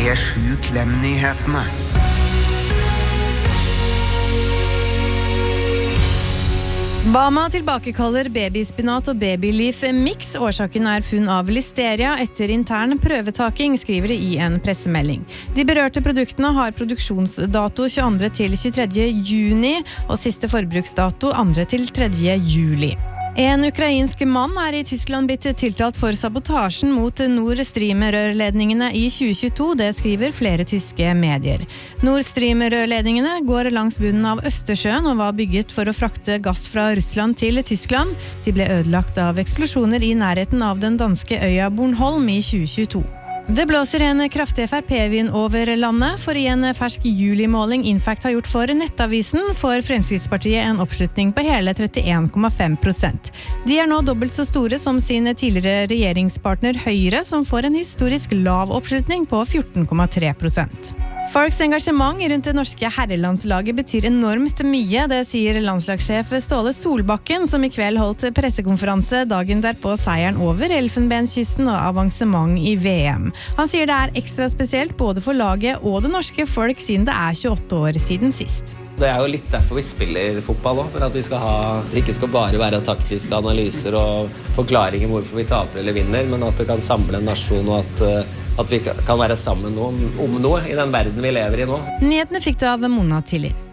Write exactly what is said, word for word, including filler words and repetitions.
P sju Klem-nyhetene. Bama tilbakekaller babyspinat og babyleaf mix. Årsaken er funn av listeria etter intern prøvetaking, skriver det i en pressemelding. De berørte produktene har produksjonsdato tjueandre til tjuetredje juni, og siste forbruksdato andre til tredje juli. En ukrainsk mann er i Tyskland blitt tiltalt for sabotasjen mot Nord Stream-rørledningene i tjue tjueto, det skriver flere tyske medier. Nord Stream-rørledningene går langs bunnen av Østersjøen og var bygget for å frakte gass fra Russland til Tyskland. De ble ødelagt av eksplosjoner i nærheten av den danske øya Bornholm i tjue tjueto. Det blåser en kraftig F R P-vind over landet, for i en fersk julimåling Infact har gjort for Nettavisen får Fremskrittspartiet en oppslutning på hele trettien komma fem prosent. De er nå dobbelt så store som sin tidligere regjeringspartner Høyre, som får en historisk lav oppslutning på fjorten komma tre prosent. Folks engasjement rundt det norske herrelandslaget betyr enormt mye, det sier landslagssjef Ståle Solbakken, som i kveld holdt pressekonferanse dagen derpå seieren over Elfenbenskysten og avansement i V M. Han sier det er ekstra spesielt både for laget og det norske folk, siden det er tjueåtte år siden sist. Det er jo litt derfor vi spiller fotball også, for at vi skal ha, det ikke skal bare være taktiske analyser og forklaringer hvorfor vi taper eller vinner, men at det kan samle en nasjon, og at, at vi kan være sammen om, om noe i den verden vi lever i nå. Nyhetene fikk du av Mona Tiller.